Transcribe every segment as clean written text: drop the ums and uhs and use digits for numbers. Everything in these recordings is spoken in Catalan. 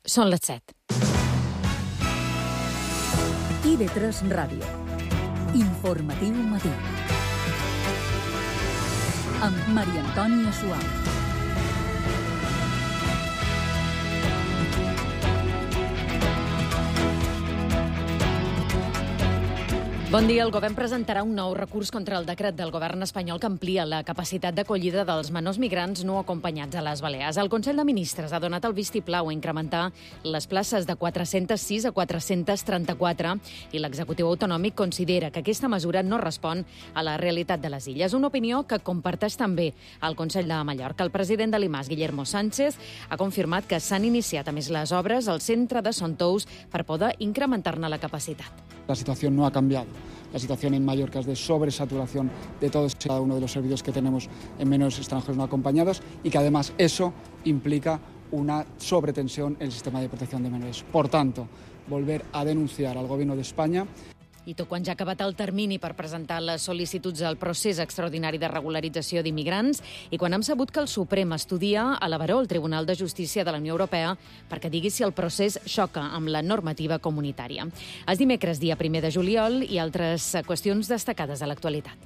Són les 7. IB3 Ràdio. Informatiu matí. Amb Maria Antònia Suau. Bon dia. El govern presentarà un nou recurs contra el decret del govern espanyol que amplia la capacitat d'acollida dels menors migrants no acompanyats a les Balears. El Consell de Ministres ha donat el vistiplau a incrementar les places de 406 a 434 i l'executiu autonòmic considera que aquesta mesura no respon a la realitat de les illes. Una opinió que comparteix també el Consell de Mallorca. El president de l'IMAS, Guillermo Sánchez, ha confirmat que s'han iniciat a més les obres al centre de Son Tous per poder incrementar-ne la capacitat. La situación no ha cambiado. La situación en Mallorca es de sobresaturación de todos y cada uno de los servicios que tenemos en menores extranjeros no acompañados y que además eso implica una sobretensión en el sistema de protección de menores. Por tanto, volver a denunciar al Gobierno de España. I tot quan ja ha acabat el termini per presentar les sol·licituds al procés extraordinari de regularització d'immigrants i quan hem sabut que el Suprem estudia elevar-ho al Tribunal de Justícia de la Unió Europea perquè digui si el procés xoca amb la normativa comunitària. És dimecres, dia 1 de juliol, i altres qüestions destacades de l'actualitat.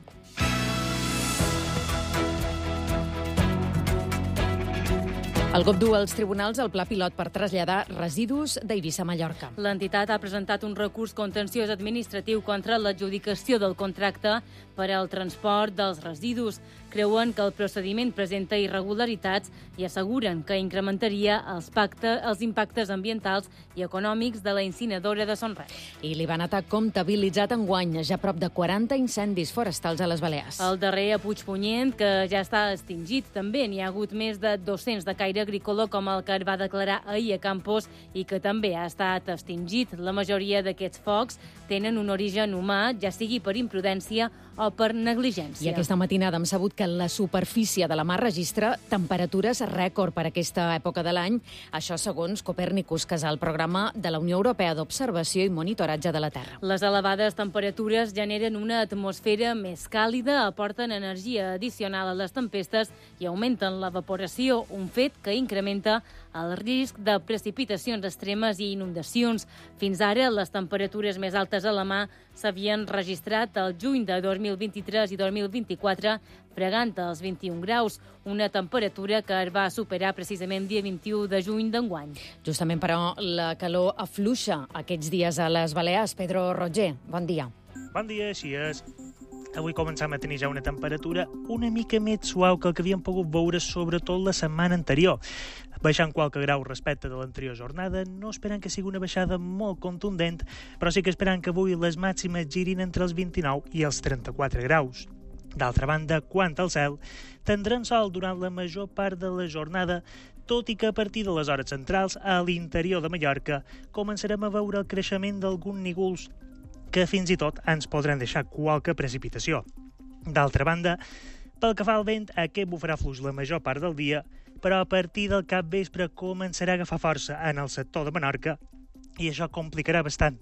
El GOV du als tribunals el pla pilot per traslladar residus d'Eivissa a Mallorca. L'entitat ha presentat un recurs contenciós administratiu contra l'adjudicació del contracte per al transport dels residus. Creuen que el procediment presenta irregularitats i asseguren que incrementaria els impactes ambientals i econòmics de la incineradora de Son Res. I l'Ivan ha comptabilitzat enguany ja prop de 40 incendis forestals a les Balears. El darrer a Puigpunyent, que ja està extingit, també n'hi ha hagut més de 200 de caire agrícola, com el que va declarar ahir a Campos i que també ha estat extingit. La majoria d'aquests focs tenen un origen humà, ja sigui per imprudència o per negligència. I aquesta matinada hem sabut que la superfície de la mar registra temperatures rècord per aquesta època de l'any. Això segons Copernicus, que és el programa de la Unió Europea d'Observació i Monitoratge de la Terra. Les elevades temperatures generen una atmosfera més càlida, aporten energia addicional a les tempestes i augmenten l'evaporació, un fet que incrementa el risc de precipitacions extremes i inundacions. Fins ara, les temperatures més altes a la mar s'havien registrat el juny de 2023 i 2024, fregant els 21 graus, una temperatura que es va superar precisament dia 21 de juny d'enguany. Justament, però, la calor afluixa aquests dies a les Balears. Pedro Roger, bon dia. Bon dia, així és. Avui començam a tenir ja una temperatura una mica més suau que el que havíem pogut veure sobretot la setmana anterior. Baixant qualque grau respecte de l'anterior jornada, no esperant que sigui una baixada molt contundent, però sí que esperant que avui les màximes girin entre els 29 i els 34 graus. D'altra banda, quant al cel, tindrem sol durant la major part de la jornada, tot i que a partir de les hores centrals, a l'interior de Mallorca, començarem a veure el creixement d'alguns nígols que fins i tot ens podran deixar qualque precipitació. D'altra banda, pel que fa al vent, aquest bufarà fluix la major part del dia, però a partir del capvespre començarà a agafar força en el sector de Menorca i això complicarà bastant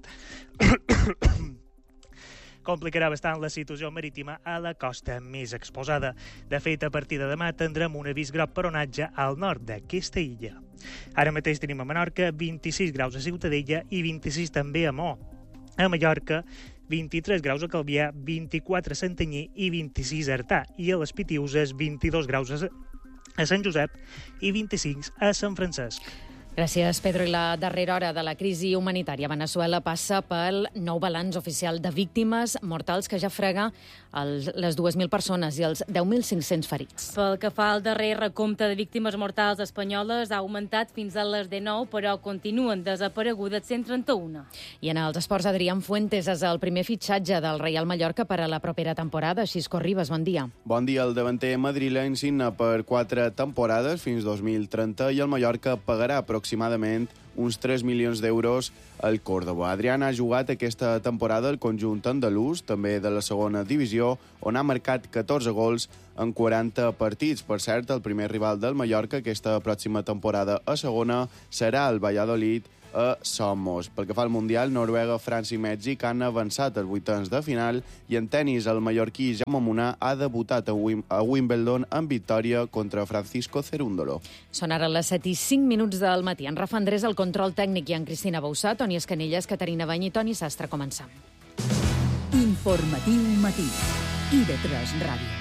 la situació marítima a la costa més exposada. De fet, a partir de demà tindrem un avís groc per onatge al nord d'aquesta illa. Ara mateix tenim a Menorca 26 graus a Ciutadella i 26 també a Mó. A Mallorca, 23 graus a Calvià, 24 a Santanyí i 26 a Artà. I a les Pitiuses, 22 graus a Sant Josep i 25 a Sant Francesc. Gràcies, Pedro. I la darrera hora de la crisi humanitària a Veneçuela passa pel nou balanç oficial de víctimes mortals que ja frega les 2.000 persones i els 10.500 ferits. Pel que fa al darrer recompte de víctimes mortals espanyoles, ha augmentat fins a les 19, però continuen desaparegudes 131. I en els esports, Adrián Fuentes és el primer fitxatge del Reial Mallorca per a la propera temporada. Xisco Ribas, bon dia. Bon dia. El davanter madrileny signa per 4 temporades fins 2030 i el Mallorca pagarà aproximadament uns 3 milions d'euros al Córdoba. Adrián ha jugat aquesta temporada al conjunt andalús, també de la segona divisió, on ha marcat 14 gols en 40 partits. Per cert, el primer rival del Mallorca aquesta pròxima temporada a segona serà el Valladolid a Somos. Pel que fa al Mundial, Noruega, França i Mèxic han avançat als vuitens de final i en tenis el mallorquí Jaume Munar ha debutat a Wimbledon en victòria contra Francisco Cerúndolo. Són ara les 7:05 del matí. En Rafa Andrés, el control tècnic, i en Cristina Boussà, Toni Escanelles, Caterina Bany i Toni Sastre. Començam. Informatiu matí. IB3 Ràdio.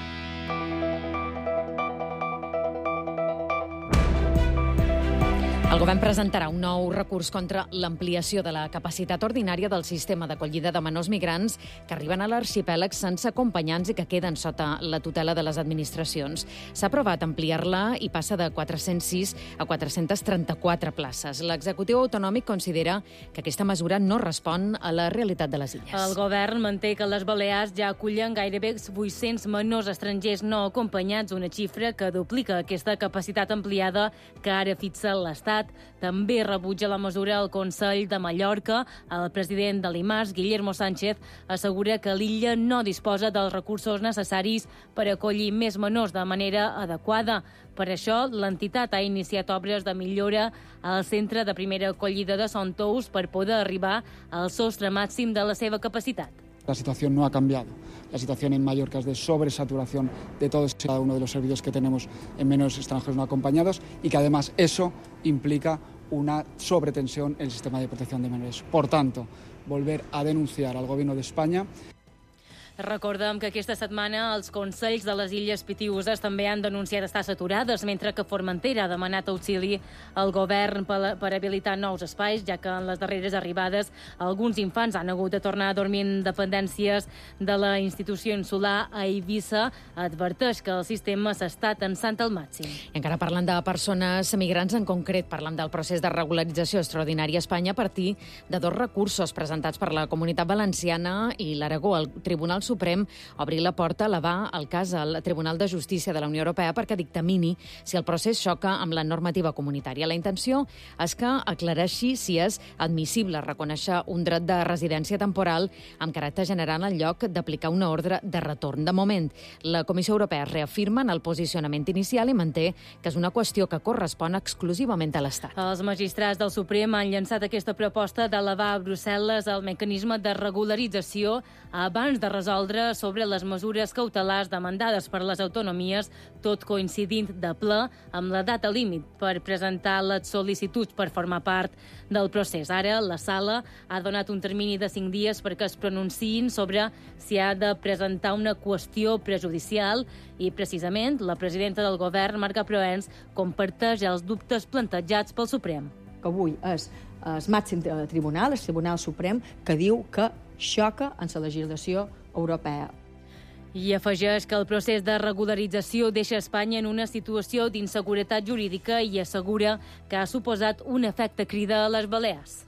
El govern presentarà un nou recurs contra l'ampliació de la capacitat ordinària del sistema d'acollida de menors migrants que arriben a l'arxipèlag sense acompanyants i que queden sota la tutela de les administracions. S'ha aprovat ampliar-la i passa de 406 a 434 places. L'executiu autonòmic considera que aquesta mesura no respon a la realitat de les illes. El govern manté que les Balears ja acullen gairebé 800 menors estrangers no acompanyats, una xifra que duplica aquesta capacitat ampliada que ara fixa l'Estat. També rebutja la mesura al Consell de Mallorca. El president de l'IMAS, Guillermo Sánchez, assegura que l'illa no disposa dels recursos necessaris per acollir més menors de manera adequada. Per això, l'entitat ha iniciat obres de millora al centre de primera acollida de Son Tous per poder arribar al sostre màxim de la seva capacitat. La situación no ha cambiado. La situación en Mallorca es de sobresaturación de todos y cada uno de los servicios que tenemos en menores extranjeros no acompañados y que además eso implica una sobretensión en el sistema de protección de menores. Por tanto, volver a denunciar al Gobierno de España. Recordem que aquesta setmana els consells de les Illes Pitiüses també han denunciat estar saturades, mentre que Formentera ha demanat auxili al govern per habilitar nous espais, ja que en les darreres arribades alguns infants han hagut de tornar a dormir en dependències de la institució insular a Eivissa. Adverteix que el sistema s'està tensant al màxim. I encara parlant de persones migrants, en concret parlant del procés de regularització extraordinària a Espanya a partir de dos recursos presentats per la Comunitat Valenciana i l'Aragó. El Tribunal Suprem obrir la porta a elevar el cas al Tribunal de Justícia de la Unió Europea perquè dictamini si el procés xoca amb la normativa comunitària. La intenció és que aclareixi si és admissible reconèixer un dret de residència temporal amb caràcter general en lloc d'aplicar una ordre de retorn. De moment, la Comissió Europea reafirma en el posicionament inicial i manté que és una qüestió que correspon exclusivament a l'Estat. Els magistrats del Suprem han llançat aquesta proposta d'elevar a Brussel·les el mecanisme de regularització abans de resoldre sobre les mesures cautelars demandades per les autonomies, tot coincidint de ple amb la data límit per presentar les sol·licituds per formar part del procés. Ara, la Sala ha donat un termini de 5 dies perquè es pronunciïn sobre si ha de presentar una qüestió prejudicial i, precisament, la presidenta del govern, Marga Proens, comparteix els dubtes plantejats pel Suprem. Que avui és el màxim tribunal, el Tribunal Suprem, que diu que xoca en la legislació europea. I afegeix que el procés de regularització deixa Espanya en una situació d'inseguretat jurídica i assegura que ha suposat un efecte crida a les Balears.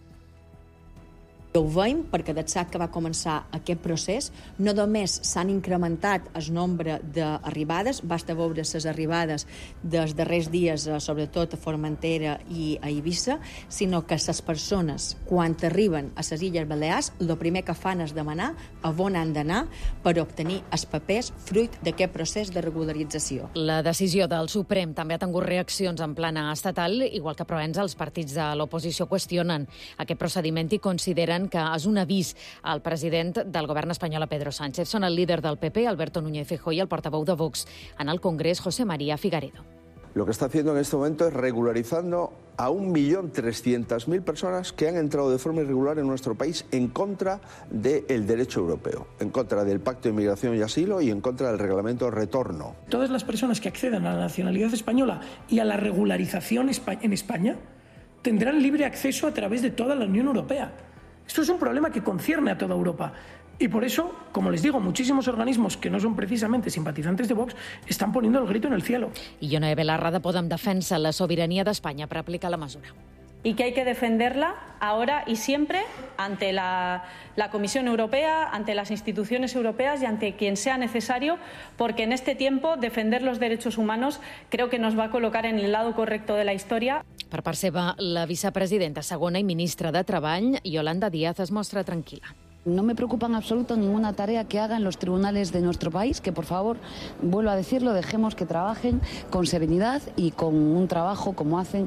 Ho veiem perquè d'ençà que va començar aquest procés no només s'han incrementat el nombre d'arribades, basta veure les arribades dels darrers dies, sobretot a Formentera i a Eivissa, sinó que les persones, quan arriben a les Illes Balears, el primer que fan és demanar a on han d'anar per obtenir els papers fruit d'aquest procés de regularització. La decisió del Suprem també ha tingut reaccions en plana estatal, igual que Provença, els partits de l'oposició qüestionen aquest procediment i consideren que és un avís al president del govern espanyol, Pedro Sánchez. Són el líder del PP, Alberto Núñez Feijóo, i el portaveu de Vox en el Congrés, José María Figaredo. Lo que está haciendo en este momento es regularizando a 1.300.000 personas que han entrado de forma irregular en nuestro país en contra del derecho europeo, en contra del Pacto de Migración y Asilo y en contra del Reglamento de Retorno. Todas las personas que accedan a la nacionalidad española y a la regularización en España tendrán libre acceso a través de toda la Unión Europea. Esto es un problema que concierne a toda Europa. Y por eso, como les digo, muchísimos organismos que no son precisamente simpatizantes de Vox están poniendo el grito en el cielo. I Ione Belarra de Podem defensa la sobirania d'Espanya per aplicar la mesura. Y que hay que defenderla ahora y siempre ante la Comisión Europea, ante las instituciones europeas y ante quien sea necesario, porque en este tiempo defender los derechos humanos creo que nos va a colocar en el lado correcto de la historia. Per part seva, la vicepresidenta segona i ministra de Treball, Yolanda Díaz, es mostra tranquil·la. No me preocupa en absoluto ninguna tarea que hagan los tribunales de nuestro país, que por favor, vuelvo a decirlo, dejemos que trabajen con serenidad y con un trabajo como hacen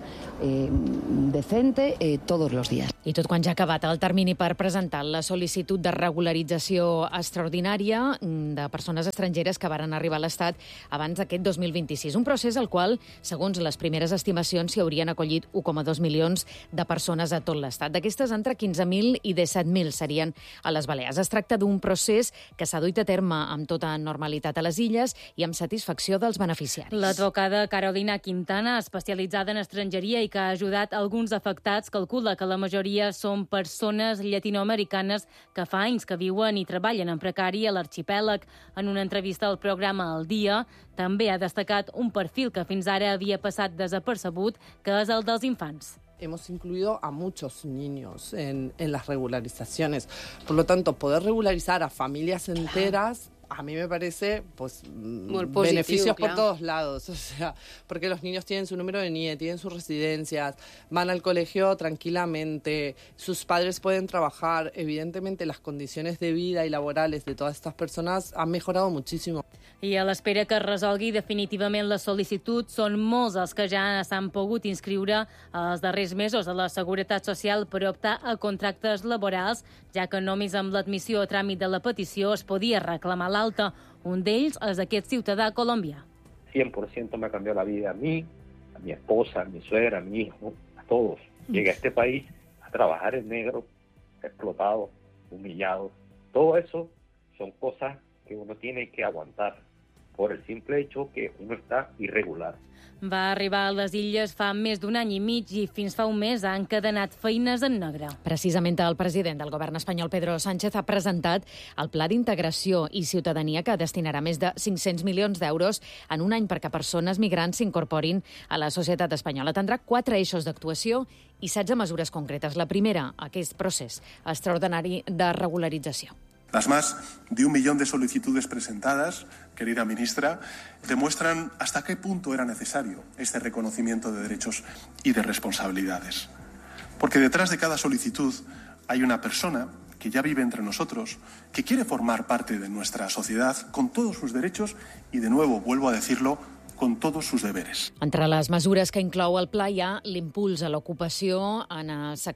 decente todos los días. I tot quan ja ha acabat el termini per presentar la sol·licitud de regularització extraordinària de persones estrangeres que varen arribar a l'Estat abans d'aquest 2026. Un procés al qual, segons les primeres estimacions, s'hi haurien acollit 1,2 milions de persones a tot l'Estat. D'aquestes, entre 15.000 i 17.000 serien a les Balears. Es tracta d'un procés que s'ha duit a terme amb tota normalitat a les illes i amb satisfacció dels beneficiaris. L'advocada Carolina Quintana, especialitzada en estrangeria i que ha ajudat alguns afectats, calcula que la majoria són persones llatinoamericanes que fa anys que viuen i treballen en precari a l'arxipèlag. En una entrevista al programa El Dia, també ha destacat un perfil que fins ara havia passat desapercebut, que és el dels infants. Hemos incluido a muchos niños en las regularizaciones. Por lo tanto, poder regularizar a familias enteras, a mí me parece pues beneficios por todos lados. O sea, porque los niños tienen su número de NIE, tienen sus residencias, van al colegio tranquilamente, sus padres pueden trabajar. Evidentemente, las condiciones de vida y laborales de todas estas personas han mejorado muchísimo. I a l'espera que es resolgui definitivament la sol·licitud, són molts els que ja s'han pogut inscriure els darrers mesos a la Seguretat Social per optar a contractes laborals, ja que només amb l'admissió a tràmit de la petició es podia reclamar l'alta. Un d'ells és aquest ciutadà colombià. 100% me ha cambiado la vida a mí, a mi esposa, a mi suegra, a mi hijo, a todos. Llegué a este país a trabajar en negro, explotado, humillado. Todo eso son cosas que uno tiene que aguantar por el simple hecho que uno está irregular. Va arribar a les illes fa més d'un any i mig i fins fa un mes ha encadenat feines en negre. Precisament el president del govern espanyol, Pedro Sánchez, ha presentat el Pla d'Integració i Ciutadania que destinarà més de 500 milions d'euros en un any perquè persones migrants s'incorporin a la societat espanyola. Tindrà 4 eixos d'actuació i 16 mesures concretes. La primera, aquest procés extraordinari de regularització. Las más de 1 millón de solicitudes presentadas, querida ministra, demuestran hasta qué punto era necesario este reconocimiento de derechos y de responsabilidades. Porque detrás de cada solicitud hay una persona que ya vive entre nosotros, que quiere formar parte de nuestra sociedad con todos sus derechos y, de nuevo, vuelvo a decirlo, con todos sus deberes. Entre les mesures que inclou el pla hi ha l'impuls a l'ocupació en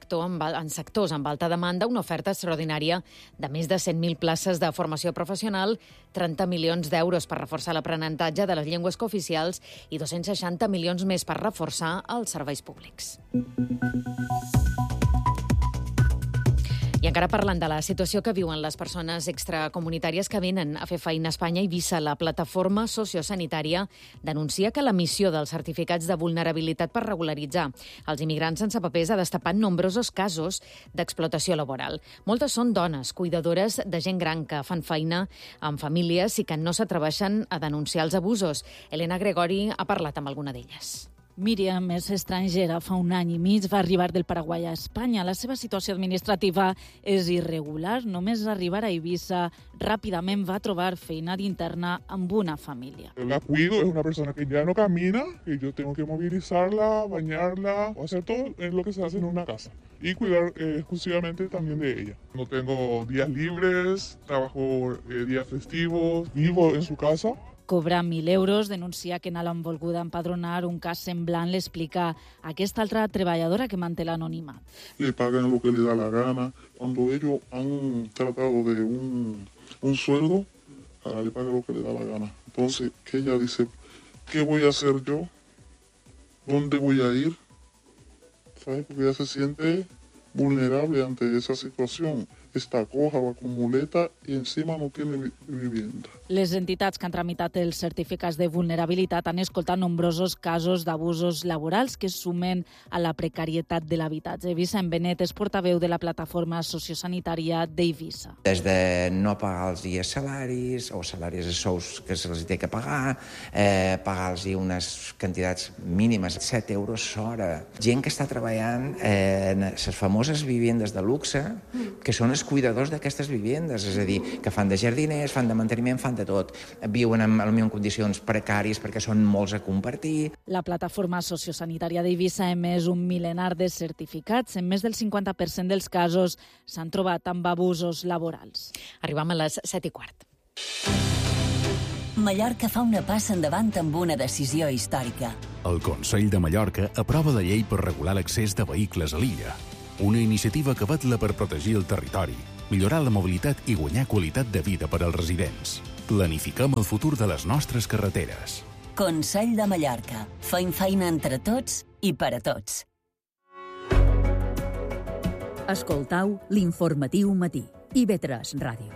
sectors amb alta demanda, una oferta extraordinària de més de 100.000 places de formació professional, 30 milions d'euros per reforçar l'aprenentatge de les llengües cooficials i 260 milions més per reforçar els serveis públics. I encara parlant de la situació que viuen les persones extracomunitàries que venen a fer feina a Espanya, Eivissa, la plataforma sociosanitària, denuncia que l'emissió dels certificats de vulnerabilitat per regularitzar els immigrants sense papers ha destapat nombrosos casos d'explotació laboral. Moltes són dones, cuidadores de gent gran que fan feina amb famílies i que no s'atreveixen a denunciar els abusos. Elena Gregori ha parlat amb alguna d'elles. Míriam és estrangera. Fa un any i mig va arribar del Paraguai a Espanya. La seva situació administrativa és irregular. Només arribar a Eivissa, ràpidament va trobar feina d'interna amb una família. La cuido, es una persona que ya no camina, que yo tengo que movilizarla, bañarla, o hacer todo lo que se hace en una casa. Y cuidar exclusivamente también de ella. No tengo días libres, trabajo días festivos, vivo en su casa. Cobrar 1.000 euros, denuncia que no l'han volgut empadronar. Un cas semblant l'explica aquesta altra treballadora que manté l'anonimat. Le pagan lo que le da la gana. Cuando ellos han tratado de un sueldo, le pagan lo que le da la gana. Entonces, que ella dice, ¿qué voy a hacer yo? ¿Dónde voy a ir? ¿Sabes? Porque ella se siente vulnerable ante esa situación. Està coja, va con muleta i encima no tiene vivienda. Les entitats que han tramitat els certificats de vulnerabilitat han escoltat nombrosos casos d'abusos laborals que sumen a la precarietat de l'habitatge. Vicent Benet és portaveu de la plataforma sociosanitària d'Eivissa. Des de no pagar els dies salaris o salaris de sous que se'ls té que pagar, pagar-los unes quantitats mínimes, 7 euros hora. Gent que està treballant en les famoses vivendes de luxe, que són els els cuidadors d'aquestes vivendes, és a dir, que fan de jardiners, fan de manteniment, fan de tot. Viuen en condicions precàries perquè són molts a compartir. La plataforma sociosanitària d'Eivissa ha emès un milenar de certificats. En més del 50% dels casos s'han trobat amb abusos laborals. Arribem a les 7:15. Mallorca fa una passa endavant amb una decisió històrica. El Consell de Mallorca aprova la llei per regular l'accés de vehicles a l'illa. Una iniciativa que vetla per protegir el territori, millorar la mobilitat i guanyar qualitat de vida per als residents. Planifiquem el futur de les nostres carreteres. Consell de Mallorca. Fem feina entre tots i per a tots. Escoltau l'informatiu matí. IB3 Ràdio.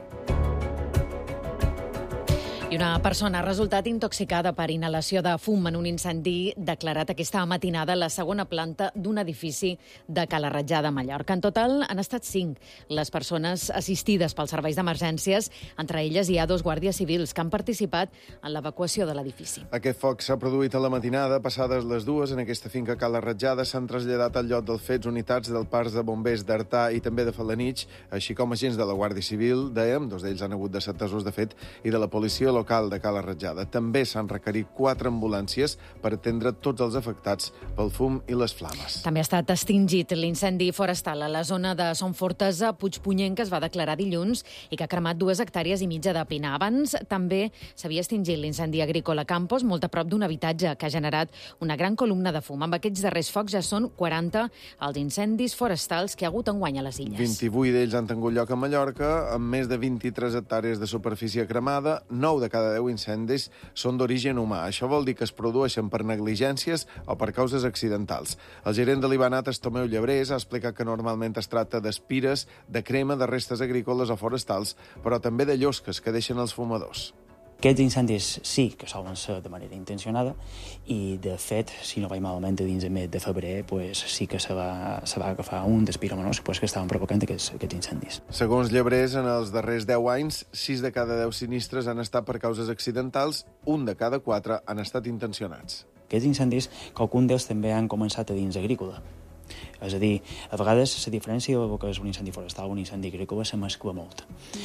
I una persona ha resultat intoxicada per inhalació de fum en un incendi declarat aquesta matinada a la segona planta d'un edifici de Cala Ratjada, Mallorca. En total han estat 5 les persones assistides pels serveis d'emergències. Entre elles hi ha 2 guàrdies civils que han participat en l'evacuació de l'edifici. Aquest foc s'ha produït a la matinada. Passades les 2, en aquesta finca Cala Ratjada s'han traslladat al lloc dels fets unitats del Parc de Bombers d'Artà i també de Felanitx, així com agents de la Guàrdia Civil, dèiem, 2 d'ells han hagut de ser atesos de fet, i de la policia local de Cala Ratjada. També s'han requerit 4 ambulàncies per atendre tots els afectats pel fum i les flames. També ha estat extingit l'incendi forestal a la zona de Son Fortesa, Puigpunyent, que es va declarar dilluns i que ha cremat 2 hectàrees i mitja de pinar. Abans també s'havia extingit l'incendi agrícola Campos, molt a prop d'un habitatge que ha generat una gran columna de fum. Amb aquests darrers focs ja són 40 els incendis forestals que hi ha hagut enguany a les illes. 28 d'ells han tingut lloc a Mallorca, amb més de 23 hectàrees de superfície cremada. 9 de cada 10 incendis són d'origen humà. Això vol dir que es produeixen per negligències o per causes accidentals. El gerent de l'Ibanat, Tomeu Llebrés, ha explicat que normalment es tracta d'espires, de crema, de restes agrícoles o forestals, però també de llosques que deixen els fumadors. Aquests incendis sí que solen ser de manera intencionada i, de fet, si no vaig malament, dins del mes de febrer pues, sí que se va agafar un dels piromanos pues, que estaven provocant aquests incendis. Segons Llebrés, en els darrers 10 anys, 6 de cada 10 sinistres han estat per causes accidentals, 1 de cada 4 han estat intencionats. Aquests incendis, qualcun d'ells també han començat a dins agrícola. És a dir, a vegades la diferència del que és un incendi forestal o un incendi agrícola se mescla molt.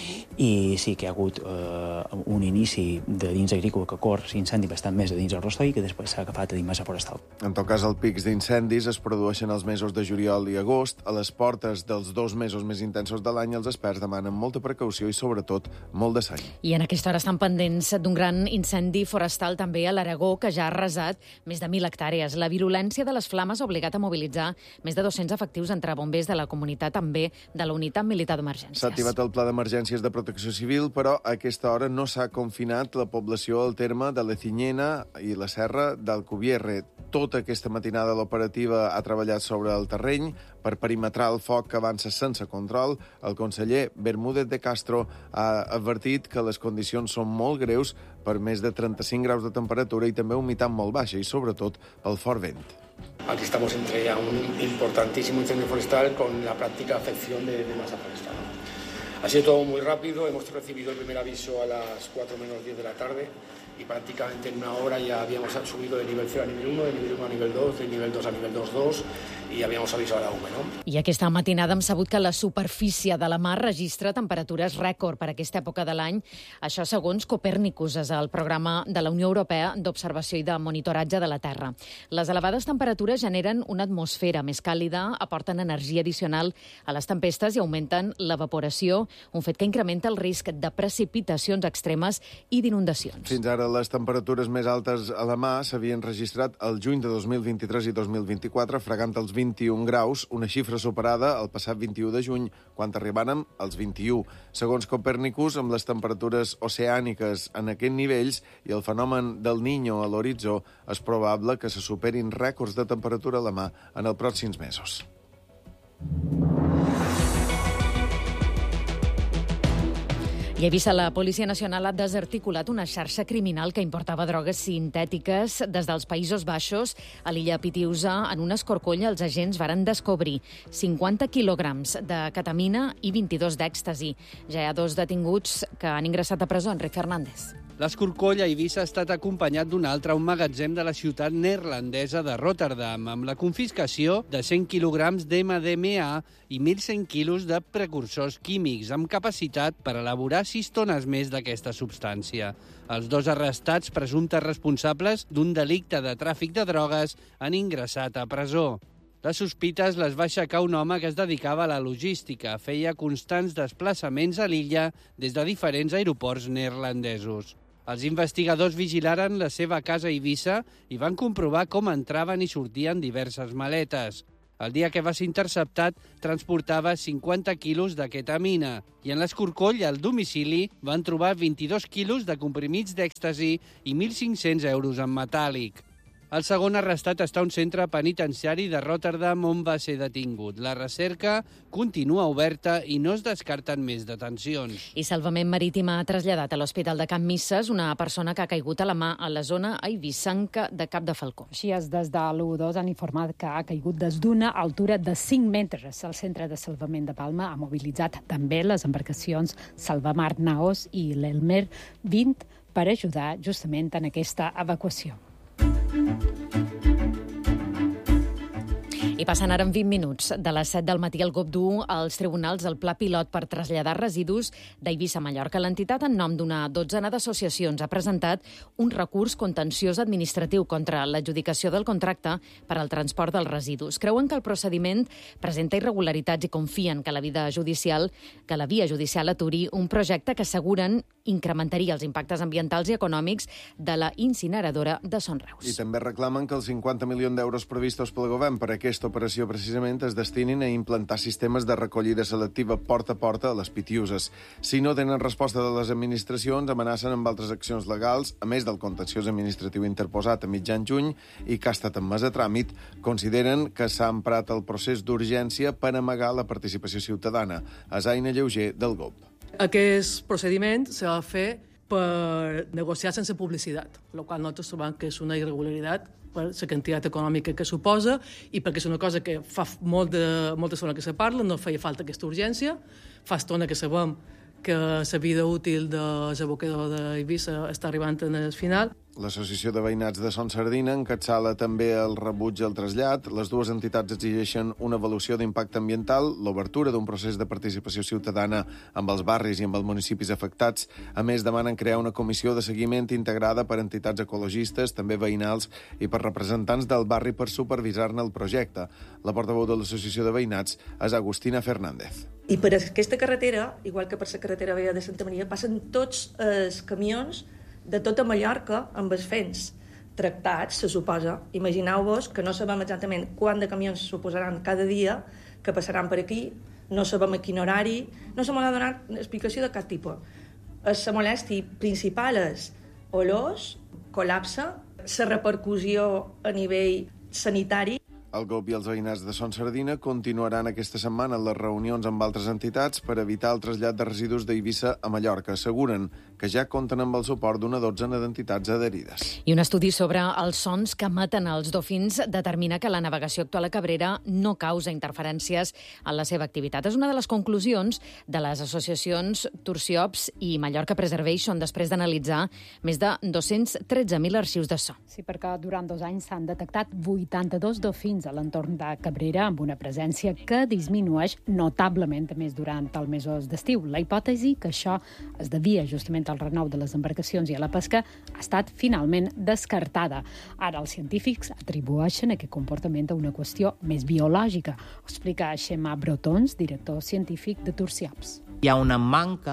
I sí que hi ha hagut un inici de dins agrícola que cor l'incendi bastant més de dins el rostoi que després s'ha agafat a dins massa forestal. En tot cas, els pics d'incendis es produeixen els mesos de juliol i agost. A les portes dels 2 mesos més intensos de l'any, els experts demanen molta precaució i, sobretot, molt de seny. I en aquesta hora estan pendents d'un gran incendi forestal també a l'Aragó, que ja ha arrasat més de 1.000 hectàrees. La virulència de les flames ha obligat a mobilitzar més de 200 efectius entre bombers de la comunitat, també de la Unitat Militar d'Emergències. S'ha activat el Pla d'Emergències de Protecció Civil, però a aquesta hora no s'ha confinat la població al terme de la Cinyena i la Serra d'Alcubierre. Tota aquesta matinada l'operativa ha treballat sobre el terreny per perimetrar el foc que avança sense control. El conseller Bermúdez de Castro ha advertit que les condicions són molt greus per més de 35 graus de temperatura i també humitat molt baixa i, sobretot, pel fort vent. Aquí estamos entre ya un importantísimo incendio forestal con la práctica afección de masa forestal. Ha sido todo muy rápido, hemos recibido el primer aviso a las 4 menos 10 de la tarde y prácticamente en una hora ya habíamos subido de nivel 0 a nivel 1, de nivel 1 a nivel 2, de nivel 2 a nivel 2.2 i habíamos avisado a la UME, no? I aquesta matinada hem sabut que la superfície de la mar registra temperatures rècord per aquesta època de l'any. Això segons Copèrnicus, és el programa de la Unió Europea d'Observació i de Monitoratge de la Terra. Les elevades temperatures generen una atmosfera més càlida, aporten energia addicional a les tempestes i augmenten l'evaporació, un fet que incrementa el risc de precipitacions extremes i d'inundacions. Fins ara les temperatures més altes a la mà s'havien registrat el juny de 2023 i 2024, fregant els 21 graus, una xifra superada el passat 21 de juny, quan arribàrem als 21. Segons Copèrnicus, amb les temperatures oceàniques en aquests nivells i el fenomen del Niño a l'horitzó, és probable que se superin rècords de temperatura a la mà en els pròxims mesos. I a Eivissa, la Policia Nacional ha desarticulat una xarxa criminal que importava drogues sintètiques des dels Països Baixos a l'illa Pitiusa. En una escorcolla, els agents varen descobrir 50 quilograms de ketamina i 22 d'èxtasi. Ja hi ha 2 detinguts que han ingressat a presó. Enric Fernández. L'escorcoll a Eivissa ha estat acompanyat d'un altre a un magatzem de la ciutat neerlandesa de Rotterdam, amb la confiscació de 100 quilograms d'MDMA i 1.100 quilos de precursors químics, amb capacitat per elaborar 6 tones més d'aquesta substància. Els 2 arrestats, presumptes responsables d'un delicte de tràfic de drogues, han ingressat a presó. Les sospites les va aixecar un home que es dedicava a la logística. Feia constants desplaçaments a l'illa des de diferents aeroports neerlandesos. Els investigadors vigilaren la seva casa a Eivissa i van comprovar com entraven i sortien diverses maletes. El dia que va ser interceptat, transportava 50 quilos de ketamina i en l'escorcoll, al domicili, van trobar 22 quilos de comprimits d'èxtasi i 1.500 euros en metàl·lic. El segon arrestat està a un centre penitenciari de Rotterdam on va ser detingut. La recerca continua oberta i no es descarten més detencions. I Salvament Marítim ha traslladat a l'Hospital de Can Misses una persona que ha caigut a la mà a la zona eivissenca de Cap de Falcó. Així és, des de l'U2 han informat que ha caigut des d'una altura de 5 metres. El Centre de Salvament de Palma ha mobilitzat també les embarcacions Salvamar Naos i l'Elmer 20 per ajudar justament en aquesta evacuació. I passen ara en 20 minuts. De les 7 del matí el GOB du als tribunals el pla pilot per traslladar residus d'Eivissa a Mallorca. L'entitat, en nom d'una dotzena d'associacions, ha presentat un recurs contenciós administratiu contra l'adjudicació del contracte per al transport dels residus. Creuen que el procediment presenta irregularitats i confien que la via judicial aturi un projecte que asseguren incrementaria els impactes ambientals i econòmics de la incineradora de Son Reus. I també reclamen que els 50 milions d'euros previstos pel govern per aquesta operació precisament es destinin a implantar sistemes de recollida selectiva porta a porta a les pitiuses. Si no tenen resposta de les administracions, amenacen amb altres accions legals, a més del contenciós administratiu interposat a mitjan juny i que ha estat admès a tràmit, consideren que s'ha emprat el procés d'urgència per amagar la participació ciutadana. Azaina Lleuger, del GOB. Aquest procediment s'ha de fer per negociar sense publicitat, el qual nosaltres trobem que és una irregularitat per la quantitat econòmica que suposa i perquè és una cosa que fa molta estona que se parla, no feia falta aquesta urgència, fa estona que sabem que la vida útil de l'abocador d'Eivissa està arribant al final. L'Associació de Veïnats de Son Sardina encapçala també el rebuig al trasllat. Les dues entitats exigeixen una avaluació d'impacte ambiental, l'obertura d'un procés de participació ciutadana amb els barris i amb els municipis afectats. A més, demanen crear una comissió de seguiment integrada per entitats ecologistes, també veïnals, i per representants del barri per supervisar-ne el projecte. La portaveu de l'Associació de Veïnats és Agustina Fernández. I per aquesta carretera, igual que per la carretera vella de Santa Maria, passen tots els camions de tota Mallorca amb els fens tractats, se suposa. Imagineu-vos que no sabem exactament quant de camions suposaran cada dia que passaran per aquí, no sabem a quin horari, no se m'ha donat explicació de cap tipus. La molèstia principal és olors, col·lapse, la repercussió a nivell sanitari. El GOB i els veïnats de Son Sardina continuaran aquesta setmana les reunions amb altres entitats per evitar el trasllat de residus d'Eivissa a Mallorca. Asseguren que ja compten amb el suport d'una dotzena d'entitats adherides. I un estudi sobre els sons que maten els dofins determina que la navegació actual a Cabrera no causa interferències en la seva activitat. És una de les conclusions de les associacions Turciops i Mallorca Preservation després d'analitzar més de 213.000 arxius de so. Sí, perquè durant 2 anys s'han detectat 82 dofins a l'entorn de Cabrera amb una presència que disminueix notablement a més durant els mesos d'estiu. La hipòtesi que això es devia justament al renou de les embarcacions i a la pesca ha estat finalment descartada. Ara els científics atribueixen aquest comportament a una qüestió més biològica. Ho explica Xema Brotons, director científic de Turciops. Hi ha una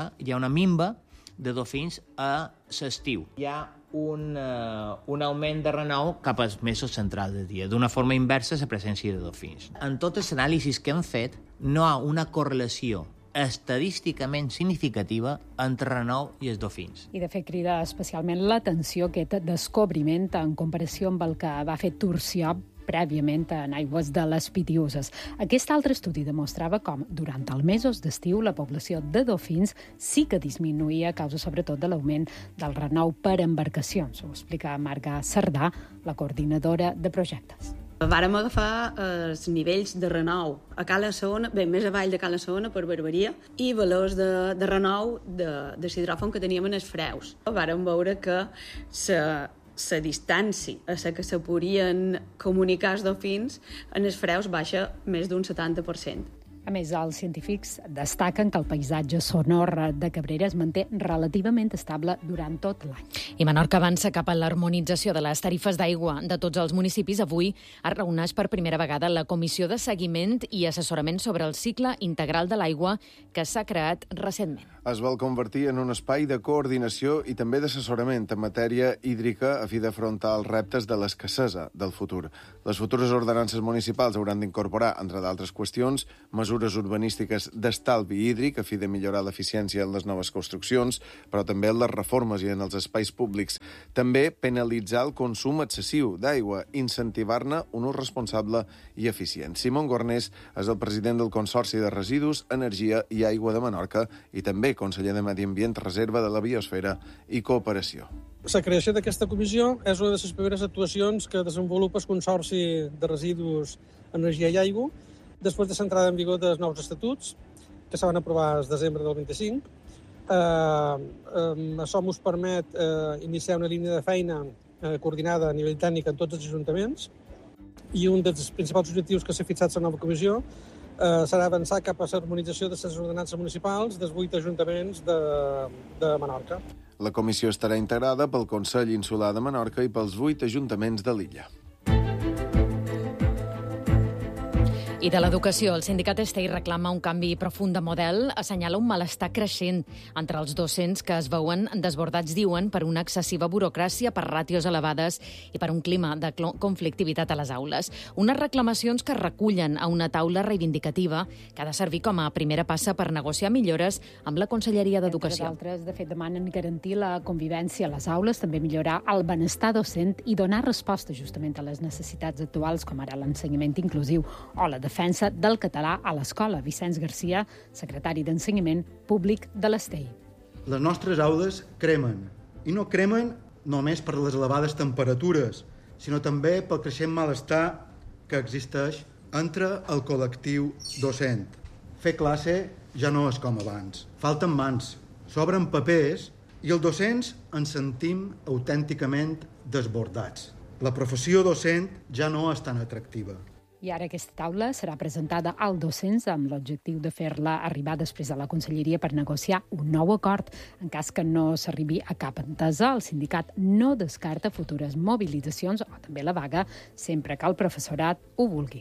minva de dofins a l'estiu. Hi ha un augment de renou cap als mesos centrals del dia, d'una forma inversa a la presència de dofins. En tots els anàlisis que hem fet, no hi ha una correlació estadísticament significativa entre renou i els dofins. I de fet crida especialment l'atenció aquest descobriment en comparació amb el que va fer Turciop prèviament en aigües de les Pitiuses. Aquest altre estudi demostrava com, durant els mesos d'estiu, la població de dofins sí que disminuïa a causa sobretot de l'augment del renou per embarcacions. Ho explica Marga Cerdà, la coordinadora de projectes. Vàrem agafar els nivells de renou a Cala Saona, bé, més avall de Cala Saona per Barberia, i valors de renou de hidròfon que teníem en els freus. Vàrem veure que la distància a la que se podien comunicar els dofins en els freus baixa més d'un 70%. A més, els científics destaquen que el paisatge sonor de Cabrera es manté relativament estable durant tot l'any. I Menorca avança cap a l'harmonització de les tarifes d'aigua de tots els municipis. Avui es reuneix per primera vegada la Comissió de Seguiment i Assessorament sobre el cicle integral de l'aigua que s'ha creat recentment. Es vol convertir en un espai de coordinació i també d'assessorament en matèria hídrica a fi d'afrontar els reptes de l'escassesa del futur. Les futures ordenances municipals hauran d'incorporar, entre d'altres qüestions, mesures urbanístiques d'estalvi hídric a fi de millorar l'eficiència en les noves construccions, però també en les reformes i en els espais públics. També penalitzar el consum excessiu d'aigua, incentivar-ne un ús responsable i eficient. Simon Gornés és el president del Consorci de Residus, Energia i Aigua de Menorca i també conseller de Medi Ambient, Reserva de la Biosfera i Cooperació. La creació d'aquesta comissió és una de les primeres actuacions que desenvolupa el Consorci de Residus, Energia i Aigua, després de l'entrada en vigor dels nous estatuts, que se van aprovar el desembre del 25. Això ens permet iniciar una línia de feina coordinada a nivell tècnic en tots els ajuntaments, i un dels principals objectius que s'ha fixat la nova comissió serà avançar cap a l'harmonització de les ordenances municipals dels 8 ajuntaments de Menorca. La comissió estarà integrada pel Consell Insular de Menorca i pels 8 ajuntaments de l'illa. I de l'educació, el sindicat Estei reclama un canvi profund de model, assenyala un malestar creixent entre els docents que es veuen desbordats, diuen, per una excessiva burocràcia, per ràtios elevades i per un clima de conflictivitat a les aules. Unes reclamacions que recullen a una taula reivindicativa que ha de servir com a primera passa per negociar millores amb la Conselleria d'Educació. Entre d'altres, de fet, demanen garantir la convivència a les aules, també millorar el benestar docent i donar resposta justament a les necessitats actuals, com ara l'ensenyament inclusiu o la defensa del català a l'escola. Vicenç Garcia, secretari d'Ensenyament Públic de l'Estei. Les nostres aules cremen, i no cremen només per les elevades temperatures, sinó també pel creixent malestar que existeix entre el col·lectiu docent. Fer classe ja no és com abans. Falten mans, sobren papers i els docents ens sentim autènticament desbordats. La professió docent ja no és tan atractiva. I ara aquesta taula serà presentada als docents amb l'objectiu de fer-la arribar després a la Conselleria per negociar un nou acord. En cas que no s'arribi a cap entesa, el sindicat no descarta futures mobilitzacions o també la vaga, sempre que el professorat ho vulgui.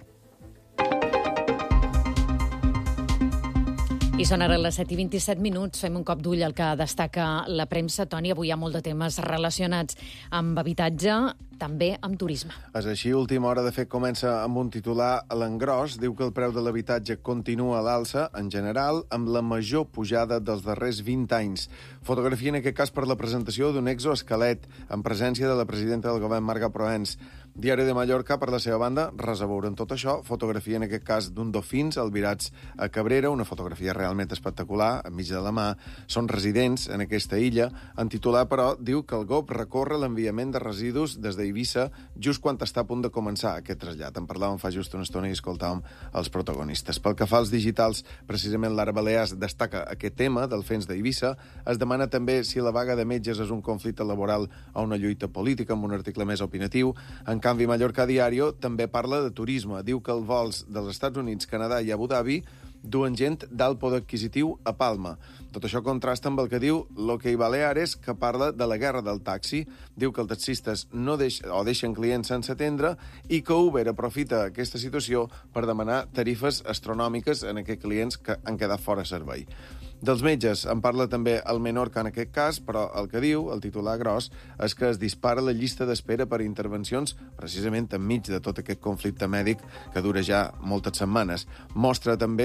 I són ara les 7:27. Fem un cop d'ull al que destaca la premsa. Toni, avui hi ha molt de temes relacionats amb habitatge, també amb turisme. És així, última hora de fet comença amb un titular a l'engròs. Diu que el preu de l'habitatge continua a l'alça, en general, amb la major pujada dels darrers 20 anys. Fotografia, en aquest cas, per la presentació d'un exoesquelet, en presència de la presidenta del govern, Marga Proens. Diari de Mallorca, per la seva banda, res a veure en tot això. Fotografia, en aquest cas, d'un dofins albirats a Cabrera, una fotografia realment espectacular, enmig de la mà. Són residents en aquesta illa. En titular, però, diu que el GOP recorre l'enviament de residus des d'Eivissa just quan està a punt de començar aquest trasllat. En parlàvem fa just una estona i escoltàvem els protagonistes. Pel que fa als digitals, precisament l'Ara Balears destaca aquest tema del FENS d'Eivissa. Es demana també si la vaga de metges és un conflicte laboral o una lluita política, amb un article més opinatiu. En canvi, Mallorca Diario també parla de turisme. Diu que els vols dels Estats Units, Canadà i Abu Dhabi duen gent d'alt poder adquisitiu a Palma. Tot això contrasta amb el que diu l'Hockey Baleares, que parla de la guerra del taxi. Diu que els taxistes no deixen clients sense atendre i que Uber aprofita aquesta situació per demanar tarifes astronòmiques en aquests clients que han quedat fora de servei. Dels metges en parla també el Menorca en aquest cas, però el que diu, el titular gros, és que es dispara la llista d'espera per intervencions precisament enmig de tot aquest conflicte mèdic que dura ja moltes setmanes. Mostra també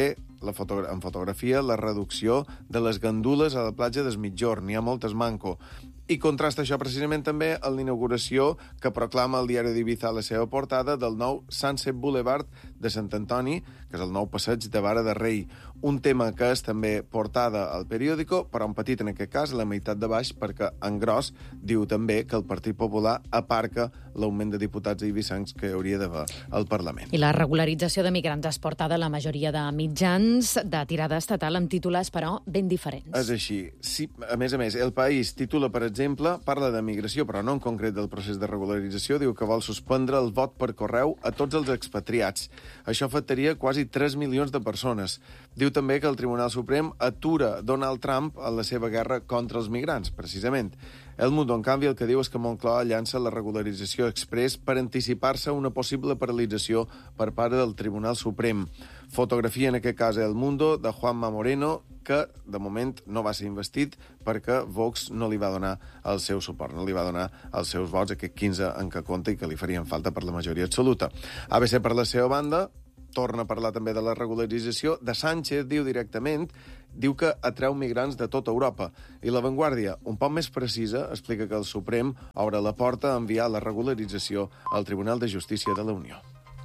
en fotografia la reducció de les gandules a la platja del Migjorn. N'hi ha moltes manco. I contrasta això precisament també amb l'inauguració que proclama el diari d'Ibiza a la seva portada del nou Sunset Boulevard de Sant Antoni, que és el nou passeig de Vara de Rei. Un tema que és també portada al periòdico, però en petit en aquest cas, la meitat de baix, perquè en gros diu també que el Partit Popular aparca l'augment de diputats ibicencs que hauria d'haver al Parlament. I la regularització de migrants és portada a la majoria de mitjans de tirada estatal amb titulars, però, ben diferents. És així. Sí, a més, El País titula, per exemple, parla de migració, però no en concret del procés de regularització, diu que vol suspendre el vot per correu a tots els expatriats. Això afectaria quasi 3 milions de persones. Diu també que el Tribunal Suprem atura Donald Trump en la seva guerra contra els migrants, precisament. El Mundo, en canvi, el que diu és que Moncloa llança la regularització express per anticipar-se a una possible paralització per part del Tribunal Suprem. Fotografia, en aquest cas, El Mundo, de Juanma Moreno, que, de moment, no va ser investit perquè Vox no li va donar el seu suport, no li va donar els seus vots, aquest 15 en què compta i que li farien falta per la majoria absoluta. ABC, per la seva banda, torna a parlar també de la regularització. De Sánchez diu directament, diu que atreu migrants de tota Europa. I La Vanguardia, un poc més precisa, explica que el Suprem obre la porta a enviar la regularització al Tribunal de Justícia de la Unió.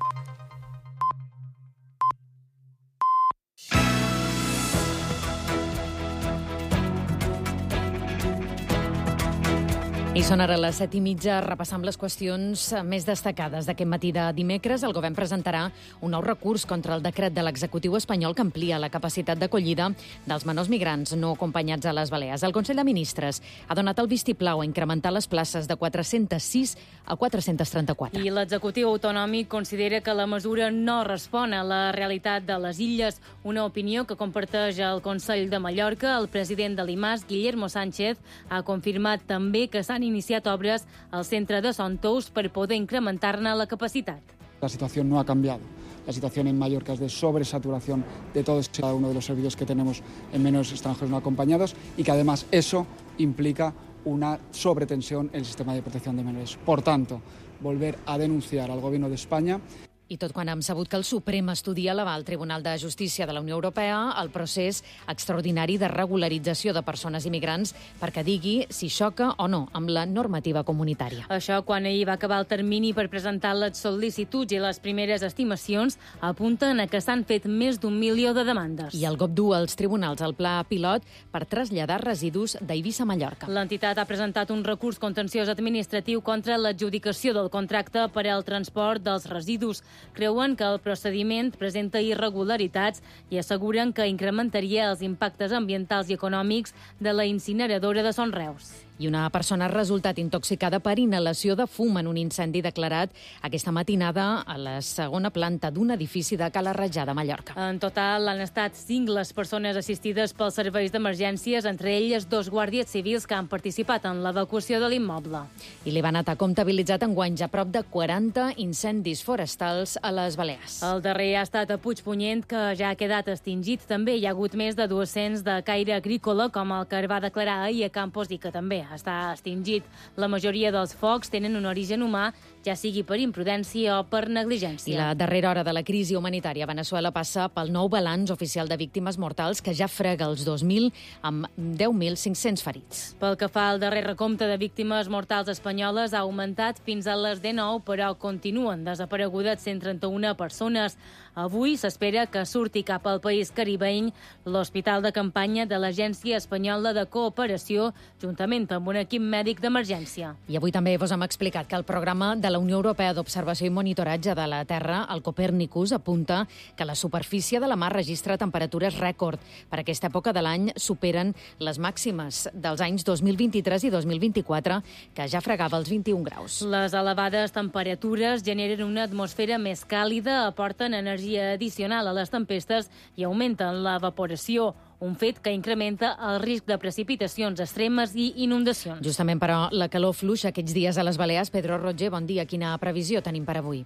I són ara les 7:30, repassant les qüestions més destacades d'aquest matí de dimecres. El govern presentarà un nou recurs contra el decret de l'executiu espanyol que amplia la capacitat d'acollida dels menors migrants no acompanyats a les Balears. El Consell de Ministres ha donat el vistiplau a incrementar les places de 406 a 434. I l'executiu autonòmic considera que la mesura no respon a la realitat de les illes, una opinió que comparteix el Consell de Mallorca. El president de l'IMAS, Guillermo Sánchez, ha confirmat també que s'han iniciat obres al centre de Son Tous per poder incrementar-ne la capacitat. La situación no ha cambiado. La situación en Mallorca es de sobresaturación de todos y cada uno de los servicios que tenemos en menores extranjeros no acompañados y que además eso implica una sobretensión en el sistema de protección de menores. Por tanto, volver a denunciar al Gobierno de España. I tot quan hem sabut que el Suprem estudia elevar al Tribunal de Justícia de la Unió Europea el procés extraordinari de regularització de persones immigrants perquè digui si xoca o no amb la normativa comunitària. Això, quan ahir va acabar el termini per presentar les sol·licituds i les primeres estimacions, apunten a que s'han fet més d'1 milió de demandes. I el GOP du als tribunals el pla pilot per traslladar residus d'Eivissa a Mallorca. L'entitat ha presentat un recurs contenciós administratiu contra l'adjudicació del contracte per al transport dels residus. Creuen que el procediment presenta irregularitats i asseguren que incrementaria els impactes ambientals i econòmics de la incineradora de Son Reus. I una persona ha resultat intoxicada per inhalació de fum en un incendi declarat aquesta matinada a la segona planta d'un edifici de Cala Ratjada, Mallorca. En total han estat 5 les persones assistides pels serveis d'emergències, entre elles 2 guàrdies civils que han participat en l'evacuació de l'immoble. I l'Ivanat ha comptabilitzat enguany ja prop de 40 incendis forestals a les Balears. El darrer ha estat a Puigpunyent, que ja ha quedat extingit. També hi ha hagut més de 200 de caire agrícola, com el que va declarar ahir a Campos i que també està extingit. La majoria dels focs tenen un origen humà, ja sigui per imprudència o per negligència. I la darrera hora de la crisi humanitària a Veneçuela passa pel nou balanç oficial de víctimes mortals, que ja frega els 2.000 amb 10.500 ferits. Pel que fa al darrer recompte de víctimes mortals espanyoles, ha augmentat fins a les 19, però continuen desaparegudes 131 persones. Avui s'espera que surti cap al país caribeny l'Hospital de Campanya de l'Agència Espanyola de Cooperació, juntament amb un equip mèdic d'emergència. I avui també vos hem explicat que el programa de la Unió Europea d'Observació i Monitoratge de la Terra, el Copernicus, apunta que la superfície de la mar registra temperatures rècord. Per aquesta època de l'any superen les màximes dels anys 2023 i 2024, que ja fregava els 21 graus. Les elevades temperatures generen una atmosfera més càlida, aporten energia addicional a les tempestes i augmenten l'evaporació, un fet que incrementa el risc de precipitacions extremes i inundacions. Justament, però, la calor fluixa aquests dies a les Balears. Pedro Roger, bon dia. Quina previsió tenim per avui?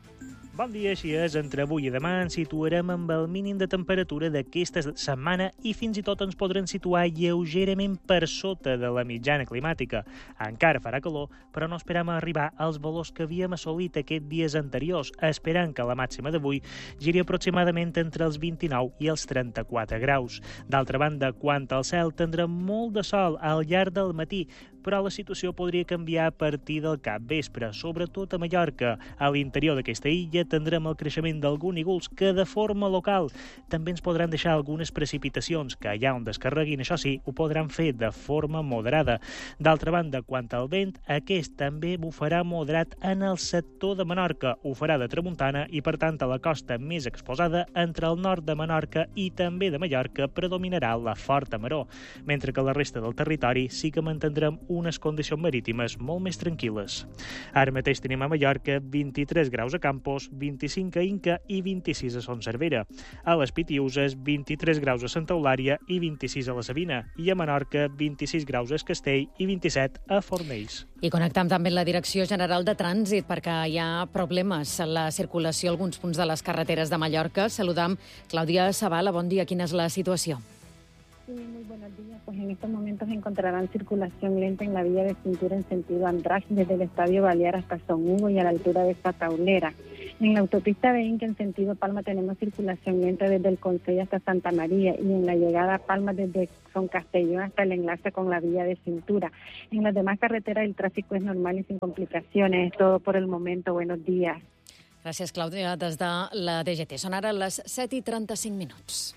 Bon dia, així és. Entre avui i demà ens situarem amb el mínim de temperatura d'aquesta setmana i fins i tot ens podrem situar lleugerament per sota de la mitjana climàtica. Encara farà calor, però no esperem arribar als valors que havíem assolit aquests dies anteriors, esperant que la màxima d'avui giri aproximadament entre els 29 i els 34 graus. D'altra banda, quant al cel, tindrem molt de sol al llarg del matí, però la situació podria canviar a partir del capvespre, sobretot a Mallorca. A l'interior d'aquesta illa tindrem el creixement d'alguns núvols que de forma local també ens podran deixar algunes precipitacions que allà on descarreguin, això sí, ho podran fer de forma moderada. D'altra banda, quant al vent, aquest també bufarà moderat en el sector de Menorca, ho farà de tramuntana i per tant a la costa més exposada entre el nord de Menorca i també de Mallorca predominarà la forta maror, mentre que la resta del territori sí que mantindrem unes condicions marítimes molt més tranquil·les. Ara mateix tenim a Mallorca 23 graus a Campos, 25 a Inca i 26 a Son Servera. A les Pitiuses, 23 graus a Santa Eulària i 26 a la Sabina. I a Menorca, 26 graus a Es Castell i 27 a Fornells. I connectam també amb la Direcció General de Trànsit perquè hi ha problemes en la circulació a alguns punts de les carreteres de Mallorca. Saludam Clàudia Zavala. Bon dia. Quina és la situació? Sí, muy buenos días. Pues en estos momentos encontrarán circulación lenta en la vía de cintura en sentido Andratx desde el Estadio Balear hasta Son Hugo y a la altura de esta taulera. En la autopista de Inca en sentido Palma tenemos circulación lenta desde el Consell hasta Santa María y en la llegada a Palma desde Son Castellón hasta el enlace con la vía de cintura. En las demás carreteras el tráfico es normal y sin complicaciones. Es todo por el momento. Buenos días. Gràcies, Clàudia, des de la DGT. Són ara les 7:35 minuts.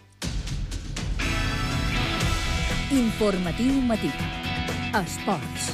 Informatiu matí. Esports.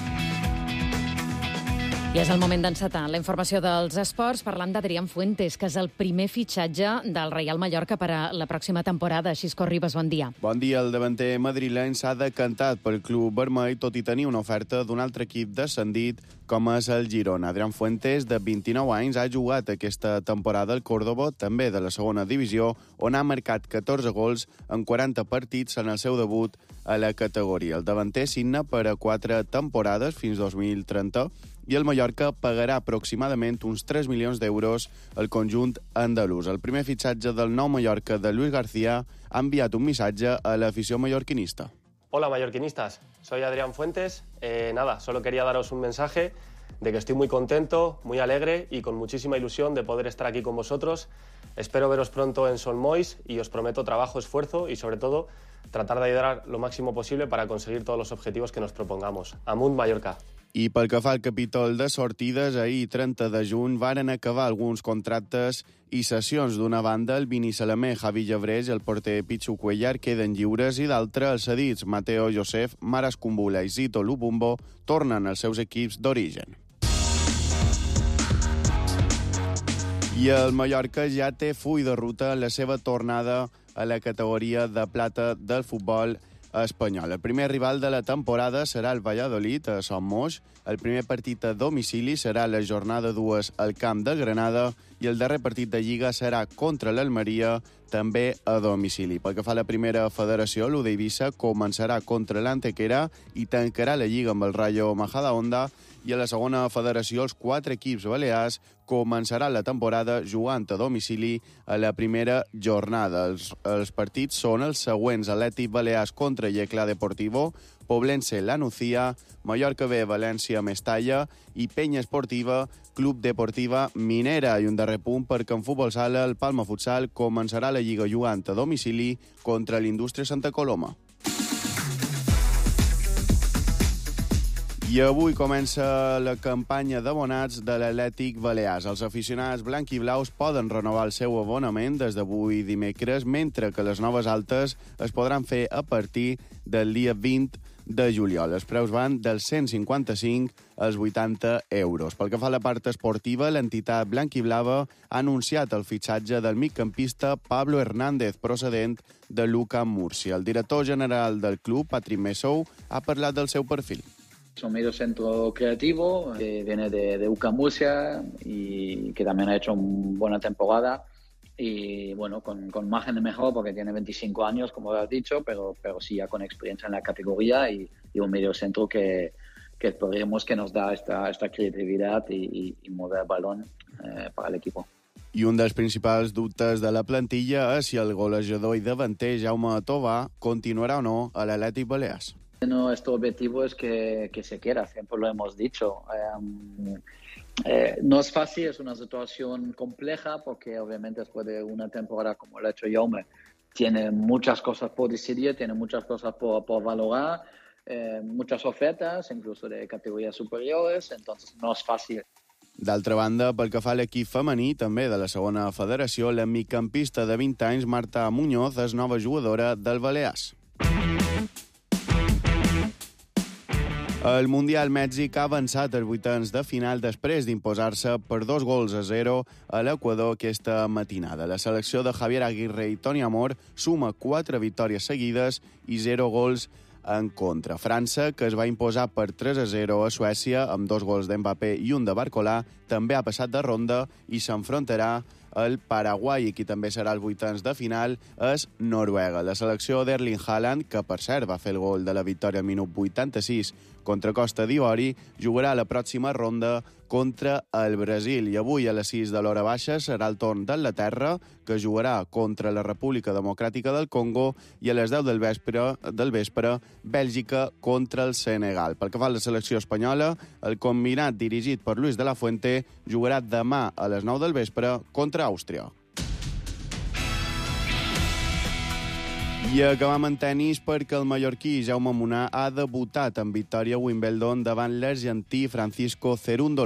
I és el moment d'encetar la informació dels esports parlant d'Adrián Fuentes, que és el primer fitxatge del Reial Mallorca per a la pròxima temporada. Xisco Ribas, bon dia. Bon dia. El davanter madrileny s'ha decantat pel club vermell, tot i tenir una oferta d'un altre equip descendit, com és el Girona. Adrián Fuentes, de 29 anys, ha jugat aquesta temporada al Córdoba, també de la segona divisió, on ha marcat 14 gols en 40 partits en el seu debut a la categoria. El davanter signa per a 4 temporades fins 2030 i el Mallorca pagarà aproximadament uns 3 milions d'euros al conjunt andalús. El primer fitxatge del nou Mallorca de Luis García ha enviat un missatge a l'afició mallorquinista. Hola mallorquinistas, soy Adrián Fuentes. Solo quería daros un mensaje de que estoy muy contento, muy alegre y con muchísima ilusión de poder estar aquí con vosotros. Espero veros pronto en Son Moix y os prometo trabajo, esfuerzo y sobre todo tratar de ayudar lo máximo posible para conseguir todos los objetivos que nos propongamos. Amunt Mallorca. I pel que fa al capítol de sortides, ahir, 30 de juny, varen acabar alguns contractes i sessions. D'una banda, el Vini Salamé, Javi Llebrés i el porter Pichu Cuellar queden lliures i d'altra, els cedits Mateo Josef, Maras Kumbula i Zito Lubumbo tornen als seus equips d'origen. I el Mallorca ja té full de ruta la seva tornada a la categoria de plata del futbol espanyol. El primer rival de la temporada serà el Valladolid, a Son Moix. El primer partit a domicili serà la jornada 2 al camp de Granada i el darrer partit de Lliga serà contra l'Almeria, també a domicili. Pel que fa a la primera federació, l'U d'Eivissa començarà contra l'Antequera i tancarà la Lliga amb el Rayo Majadahonda, i a la segona federació els 4 equips balears començaran la temporada jugant a domicili a la primera jornada. Els partits són els següents: Atlètic Balears contra Yecla Deportivo, Poblense La Nucía, Mallorca B València Mestalla i Penya Esportiva Club Deportiva Minera. I un darrer punt perquè en futbol sala el Palma Futsal començarà la Lliga jugant a domicili contra l'Indústria Santa Coloma. I avui comença la campanya d'abonats de l'Atlètic Balears. Els aficionats blanc-i-blaus poden renovar el seu abonament des d'avui dimecres, mentre que les noves altes es podran fer a partir del dia 20 de juliol. Els preus van dels 155 als 80 euros. Pel que fa a la part esportiva, l'entitat blanc-i-blava ha anunciat el fitxatge del migcampista Pablo Hernández, procedent de l'UCAM Múrcia. El director general del club, Patrick Messou, ha parlat del seu perfil. Es un medio centro creativo que viene de UCAM Murcia y que también ha hecho una buena temporada y bueno, con margen de mejor porque tiene 25 años, como has dicho, pero sí ya con experiencia en la categoría y un medio centro que esperemos que nos da esta creatividad y mover el balón para el equipo. I un dels principals dubtes de la plantilla és si el golejador i davanter Jaume Tovar continuarà o no a l'Atlètic Balears. Nuestro objetivo es que se quiera, siempre lo hemos dicho. No es fácil, es una situación compleja porque obviamente después de una temporada como lo ha hecho Jaume, tiene muchas cosas por decidir, tiene muchas cosas por valorar, muchas ofertas, incluso de categorías superiores, entonces no es fácil. D'altra banda, pel que fa a l'equip femení, també de la segona federació, la migcampista de 20 anys, Marta Muñoz, és nova jugadora del Balears. El Mundial Mèxic ha avançat als vuitens de final després d'imposar-se per 2-0 a l'Equador aquesta matinada. La selecció de Javier Aguirre i Toni Amor suma 4 victòries seguides i 0 gols en contra. França, que es va imposar per 3-0 a Suècia amb 2 gols d'Mbappé i un de Barcolà, també ha passat de ronda i s'enfrontarà al Paraguai, i qui també serà als vuitens de final és Noruega. La selecció d'Erling Haaland, que per cert va fer el gol de la victòria al minut 86 contra Costa d'Ivori, jugarà la pròxima ronda contra el Brasil. I avui a les 6 de l'hora baixa serà el torn d'Anglaterra, que jugarà contra la República Democràtica del Congo, i a les 10 del vespre Bèlgica contra el Senegal. Pel que fa a la selecció espanyola, el combinat dirigit per Luis de la Fuente jugarà demà a les 9 del vespre contra Àustria. I acabam en tenis perquè el mallorquí Jaume Munar ha debutat en victòria a Wimbledon davant l'argentí Francisco Cerundolo.